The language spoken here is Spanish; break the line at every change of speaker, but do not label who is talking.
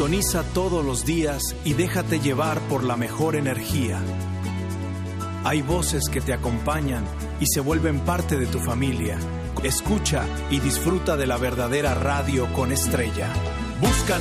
Sintoniza todos los días y déjate llevar por la mejor energía. Hay voces que te acompañan y se vuelven parte de tu familia. Escucha y disfruta de la verdadera radio con estrella. Busca